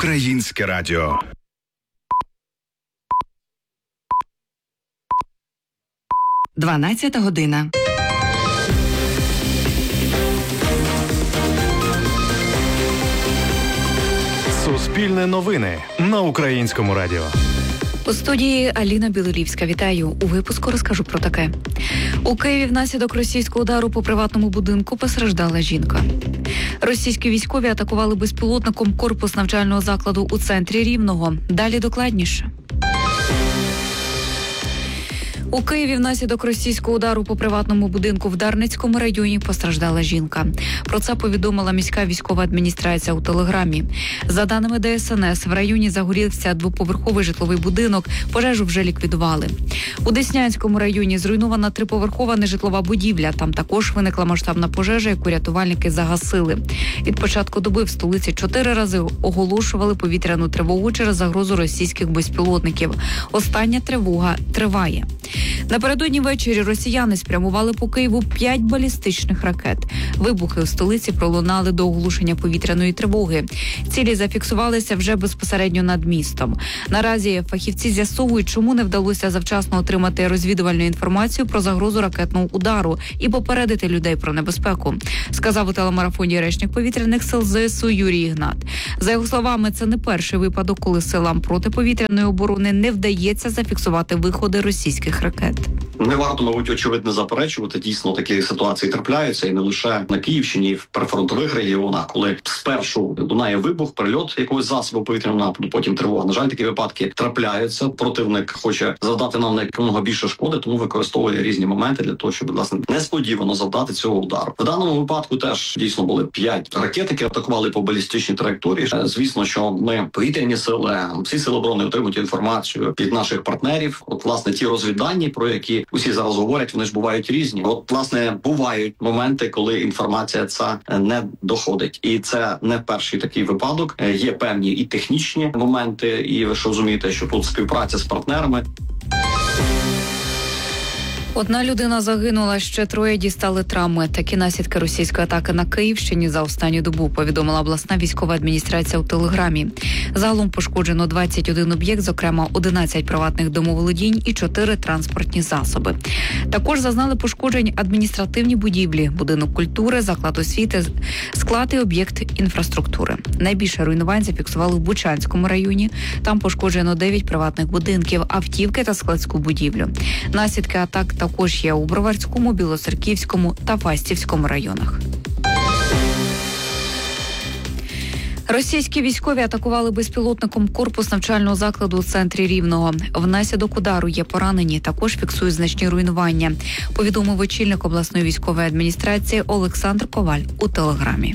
Українське радіо. Дванадцята година. Суспільне новини на Українському радіо. У студії Аліна Білолівська. Вітаю. У випуску розкажу про таке. У Києві внаслідок російського удару по приватному будинку постраждала жінка. Російські військові атакували безпілотником корпус навчального закладу у центрі Рівного. Далі докладніше. У Києві внаслідок російського удару по приватному будинку в Дарницькому районі постраждала жінка. Про це повідомила міська військова адміністрація у Телеграмі. За даними ДСНС, в районі загорівся двоповерховий житловий будинок, пожежу вже ліквідували. У Деснянському районі зруйнована триповерхова нежитлова будівля. Там також виникла масштабна пожежа, яку рятувальники загасили. Від початку доби в столиці 4 рази оголошували повітряну тривогу через загрозу російських безпілотників. Остання тривога триває. Напередодні ввечері росіяни спрямували по Києву 5 балістичних ракет. Вибухи у столиці пролунали до оголошення повітряної тривоги. Цілі зафіксувалися вже безпосередньо над містом. Наразі фахівці з'ясовують, чому не вдалося завчасно отримати розвідувальну інформацію про загрозу ракетного удару і попередити людей про небезпеку, сказав у телемарафоні речник повітряних сил ЗСУ Юрій Ігнат. За його словами, це не перший випадок, коли силам протиповітряної оборони не вдається зафіксувати виходи російських ракет. Не варто, мабуть, очевидно заперечувати. Дійсно, такі ситуації трапляються і не лише на Київщині, і в прифронтових регіонах, коли спершу лунає вибух, прильот якогось засобу повітряного нападу, потім тривога. На жаль, такі випадки трапляються. Противник хоче завдати нам якомога більше шкоди, тому використовує різні моменти для того, щоб, власне, несподівано завдати цього удару. В даному випадку теж дійсно були 5 ракет, які атакували по балістичній траєкторії. Звісно, що ми, повітряні сили, всі сили оборони отримують інформацію від наших партнерів. От, власне, ті розвіддані, про які усі зараз говорять, вони ж бувають різні. От, власне, бувають моменти, коли інформація ця не доходить. І це не перший такий випадок. Є певні і технічні моменти, і ви ж розумієте, що тут співпраця з партнерами. Одна людина загинула, ще 3 дістали травми. Такі наслідки російської атаки на Київщині за останню добу, повідомила обласна військова адміністрація у Телеграмі. Загалом пошкоджено 21 об'єкт, зокрема 11 приватних домоволодінь і 4 транспортні засоби. Також зазнали пошкоджень адміністративні будівлі, будинок культури, заклад освіти, склад і об'єкт інфраструктури. Найбільше руйнувань зафіксували в Бучанському районі. Там пошкоджено 9 приватних будинків, автівки та складську будівлю. Наслідки атак також є у Броварському, Білоцерківському та Фастівському районах. Російські військові атакували безпілотником корпус навчального закладу у центрі Рівного. Внаслідок удару є поранені, також фіксують значні руйнування, повідомив очільник обласної військової адміністрації Олександр Коваль у Телеграмі.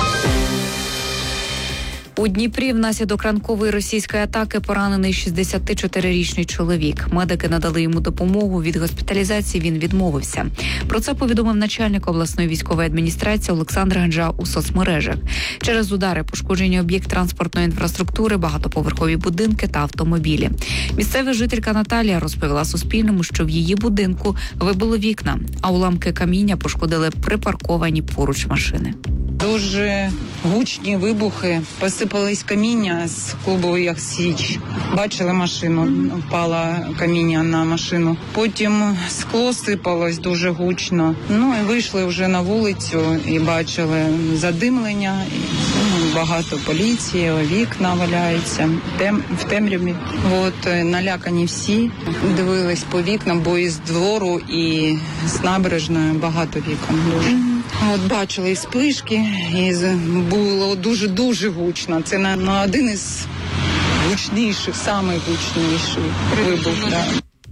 У Дніпрі внаслідок ранкової російської атаки поранений 64-річний чоловік. Медики надали йому допомогу. Від госпіталізації він відмовився. Про це повідомив начальник обласної військової адміністрації Олександр Ганджа у соцмережах. Через удари пошкоджені об'єкт транспортної інфраструктури, багатоповерхові будинки та автомобілі. Місцева жителька Наталія розповіла Суспільному, що в її будинку вибило вікна, а уламки каміння пошкодили припарковані поруч машини. Дуже гучні вибухи, посипались каміння з клубу «Як Січ». Бачили машину, впало каміння на машину. Потім скло сипалось дуже гучно. Ну і вийшли вже на вулицю і бачили задимлення, багато поліції, вікна валяються в темряві. От налякані всі, дивились по вікнам, бо із двору і з набережної багато вікон дуже. От бачили і спишки, і було дуже-дуже гучно. Це на один із гучніших, самий гучніший вибух. Да.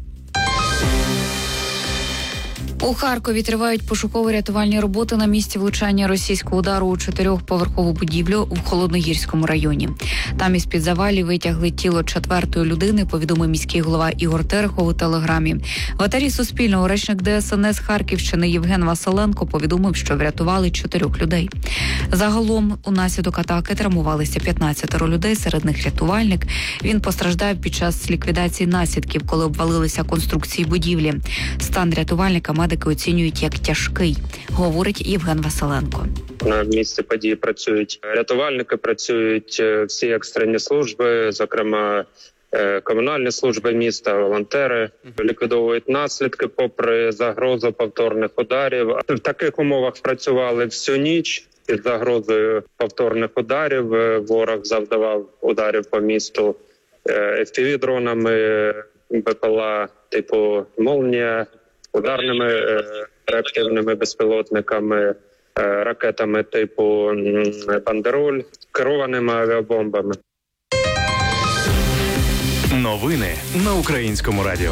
У Харкові тривають пошуково-рятувальні роботи на місці влучання російського удару у 4-поверхову будівлю в Холодногірському районі. Там із-під завалів витягли тіло 4-ї людини, повідомив міський голова Ігор Терехов у Телеграмі. В етері Суспільного речник ДСНС Харківщини Євген Василенко повідомив, що врятували 4 людей. Загалом унаслідок атаки травмувалися 15 людей, серед них рятувальник. Він постраждав під час ліквідації наслідків, коли обвалилися конструкції будівлі. Стан рятувальника медики оцінюють як тяжкий, говорить Євген Василенко. На місці події працюють рятувальники, працюють всі екстрені служби, зокрема комунальні служби міста, волонтери ліквідовують наслідки попри загрозу повторних ударів. В таких умовах працювали всю ніч під загрозою повторних ударів. Ворог завдавав ударів по місту FPV-дронами, БПЛА типу «Молнія», ударними реактивними безпілотниками, ракетами типу «Бандероль», керованими авіабомбами. Новини на Українському радіо.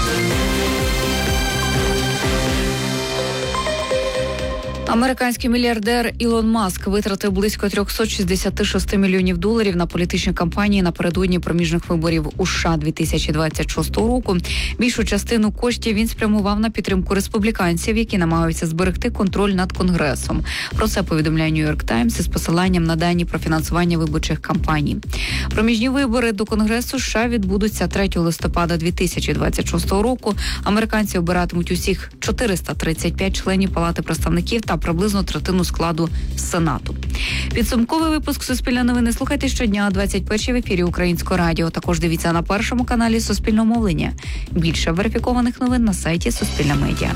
Американський мільярдер Ілон Маск витратив близько $366 мільйонів на політичні кампанії напередодні проміжних виборів у США 2026 року. Більшу частину коштів він спрямував на підтримку республіканців, які намагаються зберегти контроль над Конгресом. Про це повідомляє Нью-Йорк Таймс із посиланням на дані про фінансування виборчих кампаній. Проміжні вибори до Конгресу США відбудуться 3 листопада 2026 року. Американці обиратимуть усіх 435 членів Палати представників та приблизно третину складу Сенату. Підсумковий випуск «Суспільне новини» слухайте щодня о 21-й в ефірі Українського радіо. Також дивіться на першому каналі Суспільного мовлення. Більше верифікованих новин на сайті Суспільне медіа.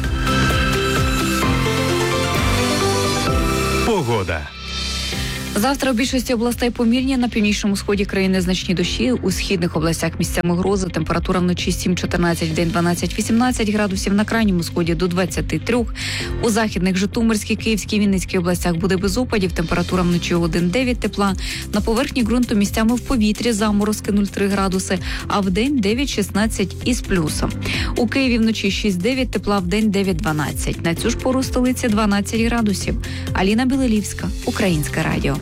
Погода. Завтра у більшості областей помірні, на північному сході країни значні дощі, у східних областях місцями грози, температура вночі 7-14, вдень 12-18 градусів, на крайньому сході до 23. У західних Житомирській, Київській, Вінницькій областях буде без опадів, температура вночі 1-9 тепла, на поверхні ґрунту місцями в повітрі заморозки 0,3 градуси, а вдень 9-16 із плюсом. У Києві вночі 6-9 тепла, вдень 9-12. На цю ж пору столиці 12 градусів. Аліна Білелівська, Українське радіо.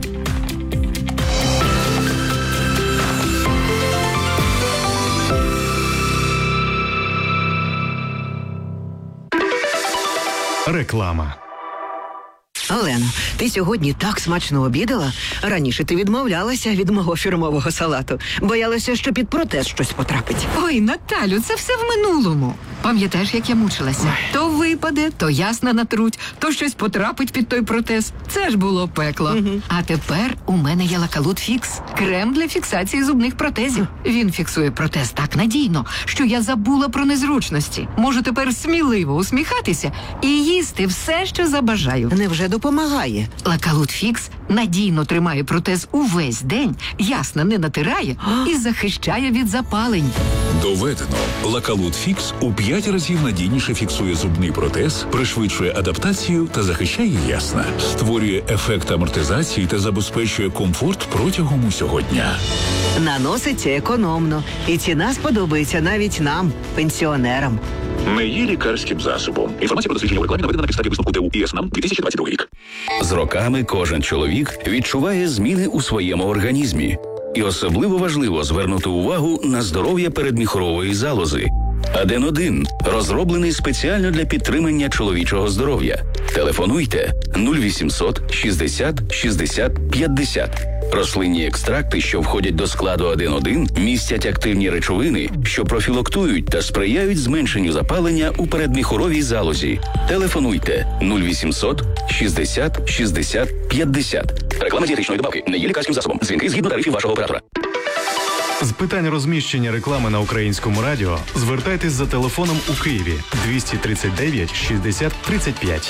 Реклама. Олено, ти сьогодні так смачно обідала. Раніше ти відмовлялася від мого фірмового салату. Боялася, що під протез щось потрапить. Ой, Наталю, це все в минулому. Пам'ятаєш, як я мучилася? То випаде, то ясна натруть, то щось потрапить під той протез. Це ж було пекло. А тепер у мене є Лакалут Фікс. Крем для фіксації зубних протезів. Він фіксує протез так надійно, що я забула про незручності. Можу тепер сміливо усміхатися і їсти все, що забажаю. Невже допомагає? Лакалут Фікс надійно тримає протез увесь день, ясно не натирає і захищає від запалень. Доведено. Лакалут Фікс у 5 разів надійніше фіксує зубний протез, пришвидшує адаптацію та захищає ясна. Створює ефект амортизації та забезпечує комфорт протягом усього дня. Наноситься економно. І ціна сподобається навіть нам, пенсіонерам. Не є лікарським засобом. Інформація про дослідження у рекламі наведена на підставі висновку ТУ ІСНАМ 2022 рік. З роками кожен чоловік відчуває зміни у своєму організмі. І особливо важливо звернути увагу на здоров'я передміхорової залози. Аден-1 розроблений спеціально для підтримання чоловічого здоров'я. Телефонуйте 0800 60 60 50. Рослинні екстракти, що входять до складу Аден-1, містять активні речовини, що профілактують та сприяють зменшенню запалення у передміхоровій залозі. Телефонуйте 0800 60 60 50. Реклама дієтичної добавки не є лікарським засобом. Дзвінки згідно тарифів вашого оператора. З питань розміщення реклами на Українському радіо звертайтесь за телефоном у Києві 239 60 35.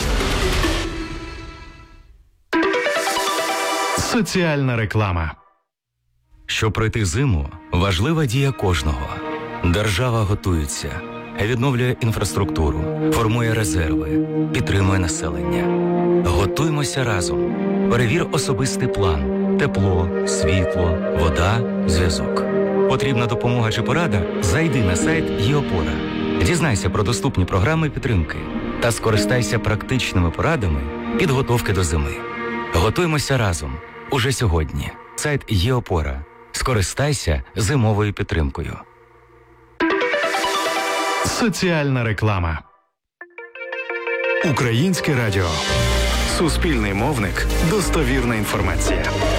Соціальна реклама. Щоб пройти зиму, важлива дія кожного. Держава готується, відновлює інфраструктуру, формує резерви, підтримує населення. Готуймося разом. Перевір особистий план. Тепло, світло, вода, зв'язок. Потрібна допомога чи порада? Зайди на сайт ЄОПОРА. Дізнайся про доступні програми підтримки та скористайся практичними порадами підготовки до зими. Готуймося разом. Уже сьогодні. Сайт ЄОПОРА. Скористайся зимовою підтримкою. Соціальна реклама. Українське радіо. Суспільний мовник. Достовірна інформація.